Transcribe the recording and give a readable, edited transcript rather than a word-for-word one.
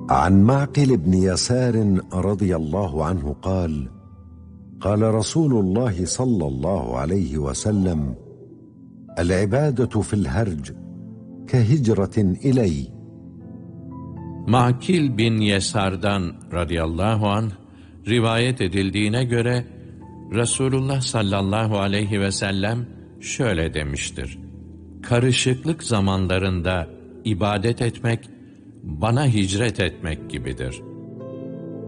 عن معقل بن يسار رضي الله عنه قال: قال رسول الله صلى الله عليه وسلم: العبادة في الهرج كهجرة إلي. Makil bin Yesar'dan radıyallahu anh rivayet edildiğine göre Resulullah sallallahu aleyhi ve sellem şöyle demiştir: karışıklık zamanlarında ibadet etmek, bana hicret etmek gibidir.